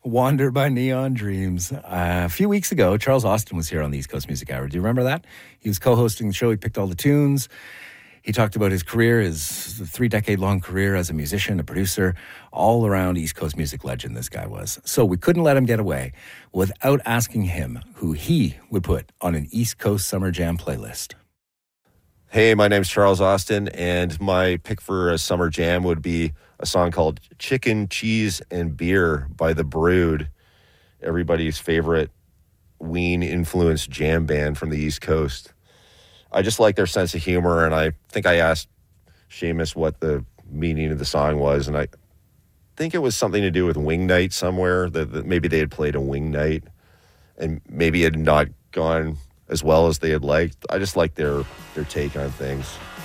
Wander by Neon Dreams. A few weeks ago, Charles Austin was here on the East Coast Music Hour. Do you remember that? He was co-hosting the show. He picked all the tunes. He talked about his career, his 3-decade-long career as a musician, a producer, all around East Coast music legend this guy was. So we couldn't let him get away without asking him who he would put on an East Coast Summer Jam playlist. Hey, my name's Charles Austin, and my pick for a summer jam would be a song called Chicken, Cheese, and Beer by The Brood, everybody's favorite Ween-influenced jam band from the East Coast. I just like their sense of humor, and I think I asked Seamus what the meaning of the song was, and I think it was something to do with Wing Night somewhere, that maybe they had played a Wing Night, and maybe it had not gone as well as they had liked. I just like their take on things.